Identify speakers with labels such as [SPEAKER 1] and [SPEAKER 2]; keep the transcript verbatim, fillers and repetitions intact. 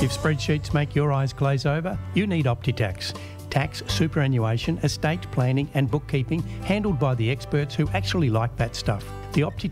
[SPEAKER 1] If spreadsheets make your eyes glaze over, you need OptiTax. Tax, superannuation, estate planning and bookkeeping handled by the experts who actually like that stuff. The Opti